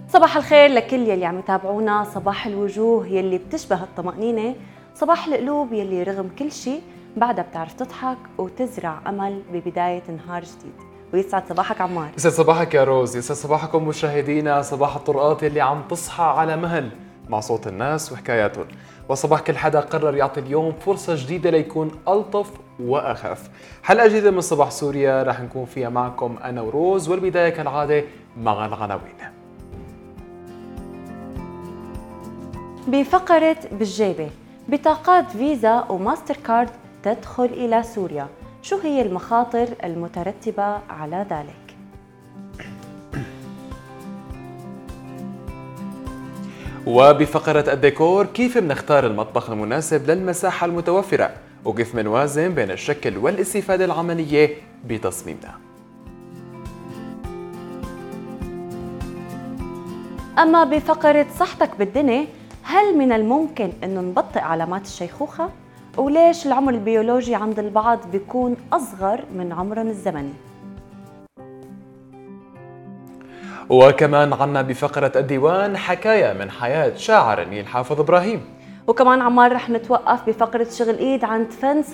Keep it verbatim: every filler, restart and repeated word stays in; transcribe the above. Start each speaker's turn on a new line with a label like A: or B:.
A: صباح الخير لكل يلي عم يتابعونا، صباح الوجوه يلي بتشبه الطمأنينة، صباح القلوب يلي رغم كل شيء بعدها بتعرف تضحك وتزرع أمل ببداية نهار جديد. ويسعد صباحك عمار.
B: يسعد صباحك يا روز، يسعد صباحكم مشاهدينا، صباح الطرقات يلي عم تصحى على مهل مع صوت الناس وحكاياتهم، وصباح كل حدا قرر يعطي اليوم فرصة جديدة ليكون ألطف وأخف. حلقة جديدة من صباح سوريا رح نكون فيها معكم أنا وروز، والبداية كالعادة مع العناوين.
A: بفقرة بالجيبة، بطاقات فيزا وماستر كارد تدخل إلى سوريا، شو هي المخاطر المترتبة على ذلك؟
B: وبفقرة الديكور، كيف منختار المطبخ المناسب للمساحة المتوفرة، وكيف منوازن بين الشكل والاستفادة العملية بتصميمنا.
A: أما بفقرة صحتك بالدنيا، هل من الممكن أنه نبطئ علامات الشيخوخة؟ وليش العمر البيولوجي عند البعض بيكون أصغر من عمرهم الزمني؟
B: وكمان عنا بفقرة الديوان حكاية من حياة شاعر النيل حافظ إبراهيم.
A: وكمان عمار رح نتوقف بفقرة شغل إيد عند فن